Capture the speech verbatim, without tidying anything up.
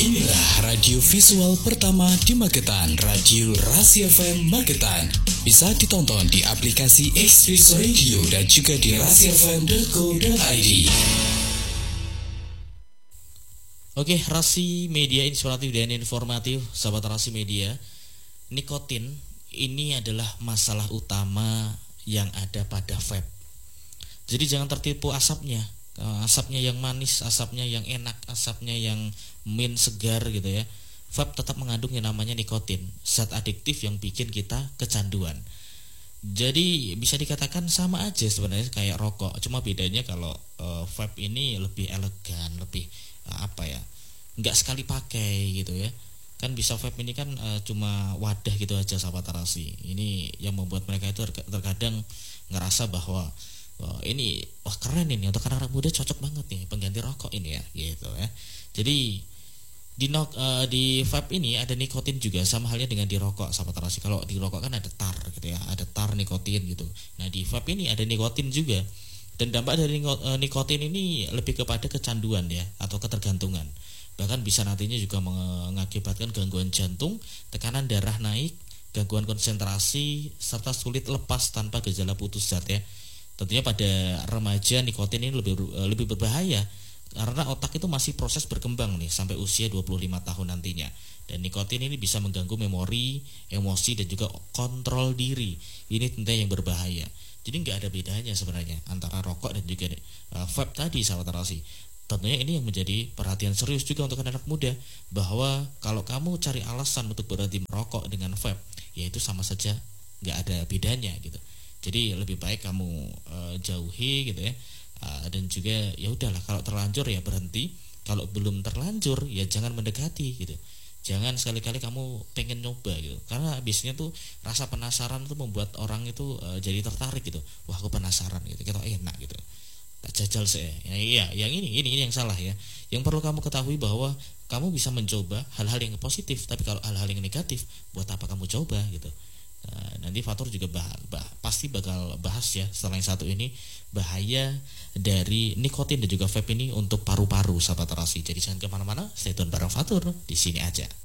Inilah radio visual pertama di Magetan, Radio Rasi F M Magetan. Bisa ditonton di aplikasi X-Vis Radio dan juga di rasi f m dot co dot i d. Oke, Rasi Media inspiratif dan informatif, sahabat Rasi Media. Nikotin ini adalah masalah utama yang ada pada vape. Jadi jangan tertipu asapnya. Asapnya yang manis, asapnya yang enak, asapnya yang min segar gitu ya. Vape tetap mengandung yang namanya nikotin, zat adiktif yang bikin kita kecanduan. Jadi bisa dikatakan sama aja sebenarnya kayak rokok, cuma bedanya kalau uh, vape ini lebih elegan, lebih uh, apa ya, nggak sekali pakai gitu ya. Kan bisa vape ini kan uh, cuma wadah gitu aja, sahabat Rasi. Ini yang membuat mereka itu terkadang ngerasa bahwa wah, ini wah keren ini untuk anak-anak muda, cocok banget nih pengganti rokok ini ya gitu ya. Jadi di no, uh, di vape ini ada nikotin juga, sama halnya dengan di rokok, sahabat Rasi. Kalau di rokok kan ada tar gitu ya, ada tar nikotin gitu. Nah di vape ini ada nikotin juga, dan dampak dari nikotin ini lebih kepada kecanduan ya, atau ketergantungan. Bahkan bisa nantinya juga mengakibatkan gangguan jantung, tekanan darah naik, gangguan konsentrasi, serta sulit lepas tanpa gejala putus zat ya. Tentunya pada remaja nikotin ini lebih lebih berbahaya karena otak itu masih proses berkembang nih sampai usia dua puluh lima tahun nantinya. Dan nikotin ini bisa mengganggu memori, emosi, dan juga kontrol diri. Ini tentunya yang berbahaya. Jadi nggak ada bedanya sebenarnya antara rokok dan juga uh, vape tadi, sahabat Rasi. Tentunya ini yang menjadi perhatian serius juga untuk anak muda, bahwa kalau kamu cari alasan untuk berhenti merokok dengan vape, yaitu sama saja nggak ada bedanya gitu. Jadi lebih baik kamu uh, jauhi gitu ya, uh, dan juga ya udahlah, kalau terlanjur ya berhenti, kalau belum terlanjur ya jangan mendekati gitu. Jangan sekali-kali kamu pengen nyoba gitu, karena biasanya tuh rasa penasaran tuh membuat orang itu uh, jadi tertarik gitu. Wah aku penasaran gitu, kita enak gitu, tak jajal saya. Ya, iya, yang ini, ini ini yang salah ya. Yang perlu kamu ketahui bahwa kamu bisa mencoba hal-hal yang positif, tapi kalau hal-hal yang negatif, buat apa kamu coba gitu. Nah, nanti Fatur juga bah, bah, pasti bakal bahas ya setelah yang satu ini, bahaya dari nikotin dan juga vape ini untuk paru-paru, sahabat Rasi. Jadi jangan kemana-mana, stay tune bareng Fatur di sini aja.